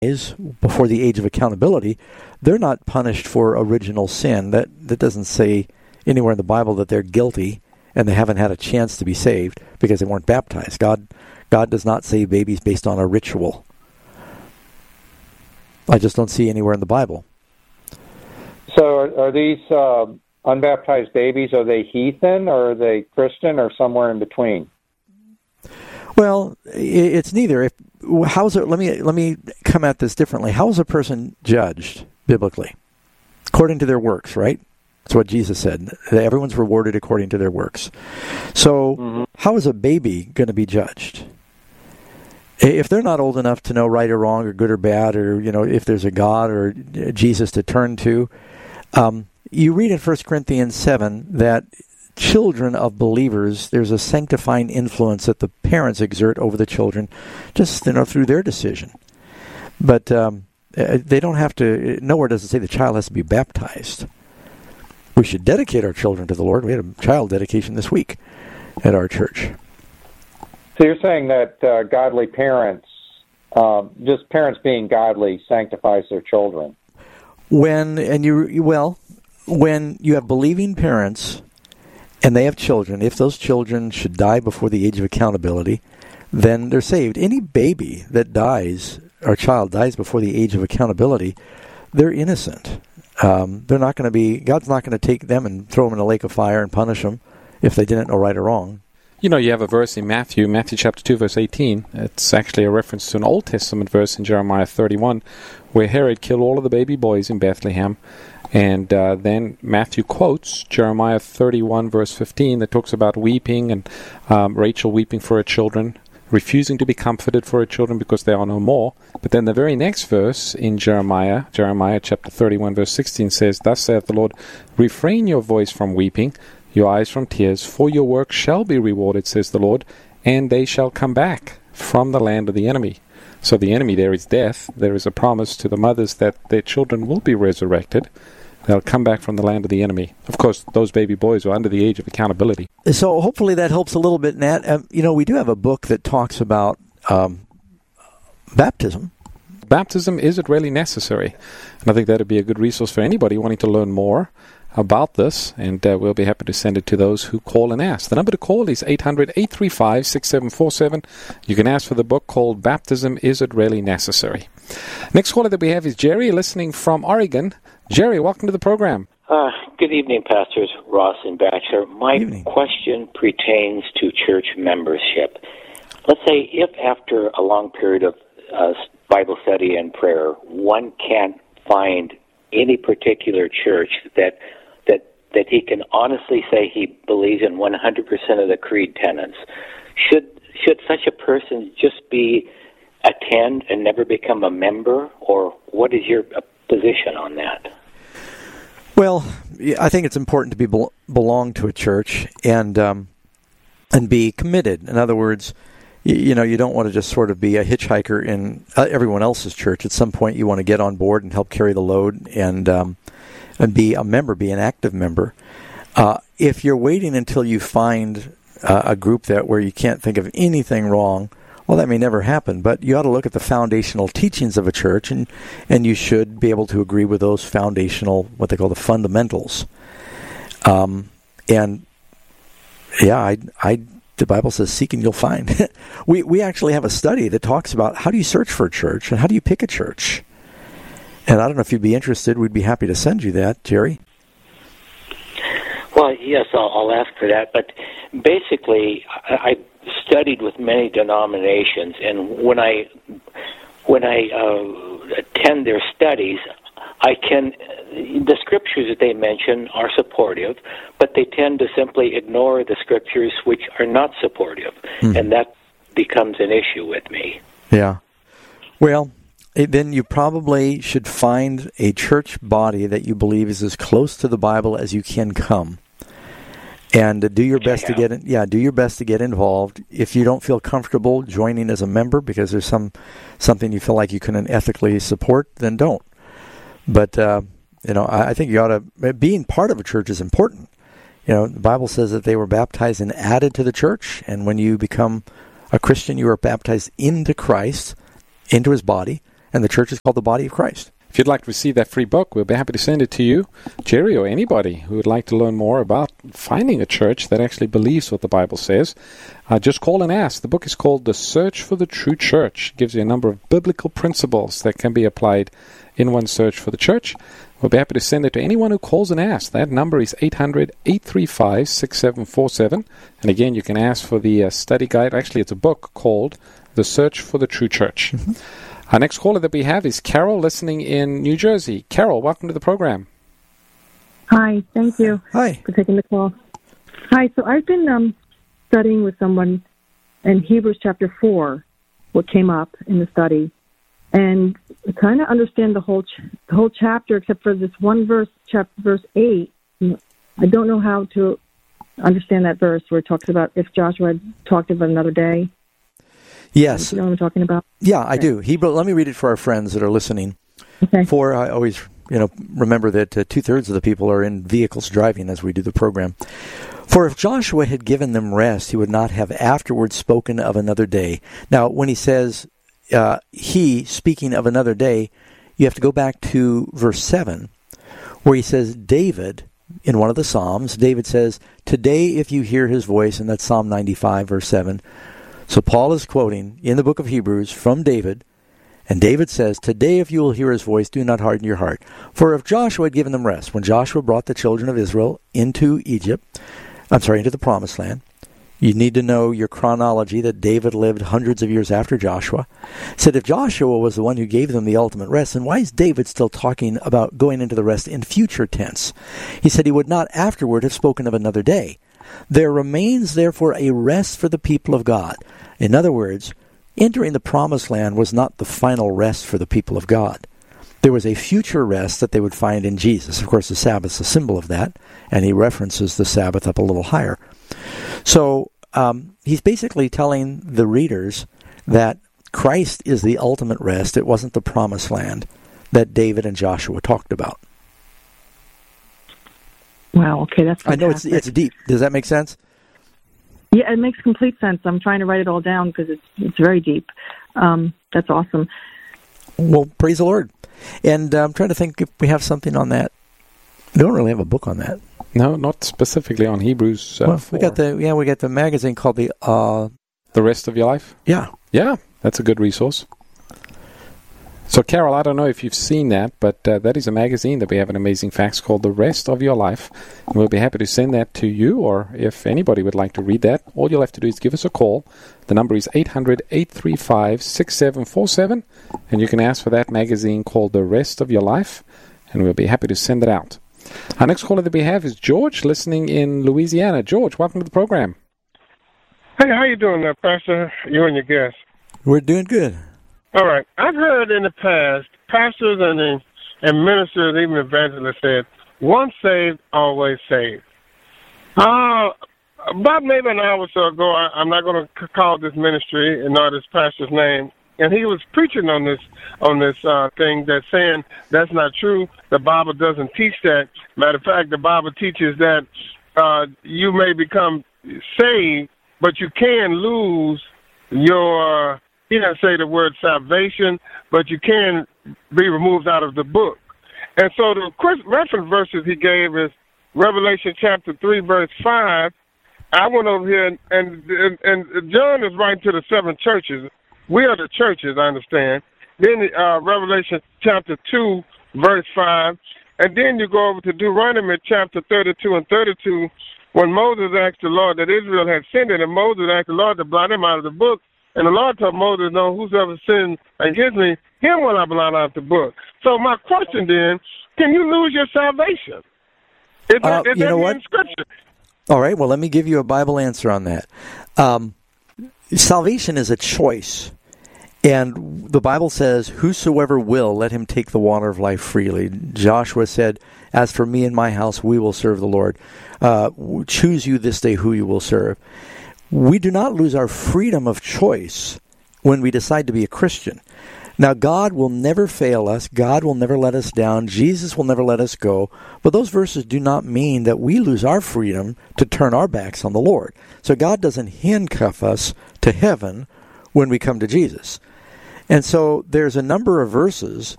is before the age of accountability, they're not punished for original sin. That doesn't say anywhere in the Bible that they're guilty and they haven't had a chance to be saved because they weren't baptized. God does not save babies based on a ritual. I just don't see anywhere in the Bible. So are these unbaptized babies, are they heathen or are they Christian or somewhere in between? Well, it's neither. Let me come at this differently. How is a person judged biblically? According to their works, right? That's what Jesus said. Everyone's rewarded according to their works. So how is a baby going to be judged? If they're not old enough to know right or wrong or good or bad, or if there's a God or Jesus to turn to, you read in 1 Corinthians 7 that children of believers, there's a sanctifying influence that the parents exert over the children, just through their decision. But they don't have to. Nowhere does it say the child has to be baptized. We should dedicate our children to the Lord. We had a child dedication this week at our church. So you're saying that godly parents, just parents being godly, sanctifies their children. When you have believing parents and they have children, if those children should die before the age of accountability, then they're saved. Any baby that dies, or child dies before the age of accountability, they're innocent. They're not going to be. God's not going to take them and throw them in a lake of fire and punish them if they didn't know right or wrong. You have a verse in Matthew chapter 2, verse 18. It's actually a reference to an Old Testament verse in Jeremiah 31, where Herod killed all of the baby boys in Bethlehem. And then Matthew quotes Jeremiah 31, verse 15, that talks about weeping and Rachel weeping for her children, refusing to be comforted for her children because they are no more. But then the very next verse in Jeremiah chapter 31, verse 16 says, "Thus saith the Lord, refrain your voice from weeping, your eyes from tears, for your work shall be rewarded, says the Lord, and they shall come back from the land of the enemy." So the enemy there is death. There is a promise to the mothers that their children will be resurrected. They'll come back from the land of the enemy. Of course, those baby boys are under the age of accountability. So hopefully that helps a little bit, Nat. We do have a book that talks about baptism. Baptism, is it really necessary? And I think that would be a good resource for anybody wanting to learn more about this, and we'll be happy to send it to those who call and ask. The number to call is 800-835-6747. You can ask for the book called Baptism, Is It Really Necessary? Next caller that we have is Jerry, listening from Oregon. Jerry, welcome to the program. Good evening, Pastors Ross and Batchelor. My question pertains to church membership. Let's say if after a long period of Bible study and prayer, one can't find any particular church that he can honestly say he believes in 100% of the creed tenets, should such a person just attend and never become a member, or what is your position on that? Well, I think it's important to belong to a church and be committed. In other words, you don't want to just sort of be a hitchhiker in everyone else's church. At some point, you want to get on board and help carry the load and be a member, be an active member. If you're waiting until you find a group where you can't think of anything wrong, well, that may never happen. But you ought to look at the foundational teachings of a church, and you should be able to agree with those foundational, what they call the fundamentals. The Bible says, seek and you'll find. We actually have a study that talks about how do you search for a church and how do you pick a church. And I don't know if you'd be interested. We'd be happy to send you that, Jerry. Well, yes, I'll ask for that. But basically, I studied with many denominations, and when I attend their studies, the scriptures that they mention are supportive, but they tend to simply ignore the scriptures which are not supportive, and that becomes an issue with me. Yeah. Well, then you probably should find a church body that you believe is as close to the Bible as you can come, and do your best to get do your best to get involved. If you don't feel comfortable joining as a member because there's something you feel like you couldn't ethically support, then don't. But I think you ought to. Being part of a church is important. The Bible says that they were baptized and added to the church, and when you become a Christian, you are baptized into Christ, into His body, and the church is called the body of Christ. If you'd like to receive that free book, we'll be happy to send it to you, Jerry, or anybody who would like to learn more about finding a church that actually believes what the Bible says. Just call and ask. The book is called The Search for the True Church. It gives you a number of biblical principles that can be applied in one's search for the church. We'll be happy to send it to anyone who calls and asks. That number is 800-835-6747. And again, you can ask for the study guide. Actually, it's a book called The Search for the True Church. Mm-hmm. Our next caller that we have is Carol, listening in New Jersey. Carol, welcome to the program. Hi, thank you for taking the call. Hi, so I've been studying with someone in Hebrews chapter 4, what came up in the study, and I kind of understand the whole chapter except for this one verse, verse 8. I don't know how to understand that verse where it talks about if Joshua had talked of another day. Yes. You know what I'm talking about? Yeah, I do. Let me read it for our friends that are listening. Okay. I always, remember that 2/3 of the people are in vehicles driving as we do the program. For if Joshua had given them rest, he would not have afterwards spoken of another day. Now, when he says he speaking of another day, you have to go back to verse 7, where he says David, in one of the Psalms, David says, "Today if you hear his voice," and that's Psalm 95, verse 7. So Paul is quoting in the book of Hebrews from David, and David says, "Today if you will hear his voice, do not harden your heart. For if Joshua had given them rest," when Joshua brought the children of Israel into the Promised Land. You need to know your chronology, that David lived hundreds of years after Joshua. Said if Joshua was the one who gave them the ultimate rest, then why is David still talking about going into the rest in future tense? He said he would not afterward have spoken of another day. There remains, therefore, a rest for the people of God. In other words, entering the Promised Land was not the final rest for the people of God. There was a future rest that they would find in Jesus. Of course, the Sabbath's a symbol of that, and he references the Sabbath up a little higher. So he's basically telling the readers that Christ is the ultimate rest. It wasn't the Promised Land that David and Joshua talked about. Wow, okay, that's fantastic. I know it's deep. Does that make sense? Yeah, it makes complete sense. I'm trying to write it all down because it's very deep. That's awesome. Well, praise the Lord. And I'm trying to think if we have something on that. We don't really have a book on that. No, not specifically on Hebrews 4. We got the magazine called The Rest of Your Life? Yeah. Yeah, that's a good resource. So, Carol, I don't know if you've seen that, but that is a magazine that we have in Amazing Facts called The Rest of Your Life. And we'll be happy to send that to you, or if anybody would like to read that, all you'll have to do is give us a call. The number is 800-835-6747, and you can ask for that magazine called The Rest of Your Life, and we'll be happy to send it out. Our next caller that we have is George, listening in Louisiana. George, welcome to the program. Hey, how you doing there, Pastor? You and your guest. We're doing good. All right. I've heard in the past, pastors and ministers, even evangelists said, once saved, always saved. About maybe an hour or so ago, I'm not going to call this ministry nor this pastor's name, and he was preaching on this thing that's saying that's not true. The Bible doesn't teach that. Matter of fact, the Bible teaches that you may become saved, but you can lose your... He didn't say the word salvation, but you can be removed out of the book. And so the reference verses he gave is Revelation chapter 3, verse 5. I went over here, and John is writing to the 7 churches. We are the churches, I understand. Then Revelation chapter 2, verse 5. And then you go over to Deuteronomy chapter 32 and 32, when Moses asked the Lord that Israel had sinned, and Moses asked the Lord to blot him out of the book. And the Lord told Moses, "No, whosoever sins against me, him will I blot out the book." So my question then, can you lose your salvation? Is that in Scripture? All right, well, let me give you a Bible answer on that. Salvation is a choice. And the Bible says, "Whosoever will, let him take the water of life freely." Joshua said, "As for me and my house, we will serve the Lord." Choose you this day who you will serve. We do not lose our freedom of choice when we decide to be a Christian. Now, God will never fail us. God will never let us down. Jesus will never let us go. But those verses do not mean that we lose our freedom to turn our backs on the Lord. So God doesn't handcuff us to heaven when we come to Jesus. And so there's a number of verses